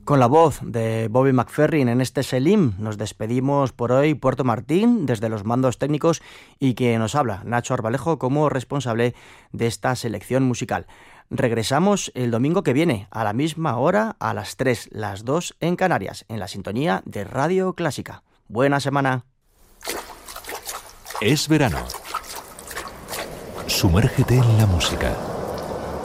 Con la voz de Bobby McFerrin en este Selim nos despedimos por hoy. Puerto Martín desde los mandos técnicos y quien nos habla, Nacho Arbalejo, como responsable de esta selección musical. Regresamos el domingo que viene a la misma hora, a las 3, las 2 en Canarias, en la sintonía de Radio Clásica. Buena semana. Es verano. Sumérgete en la música.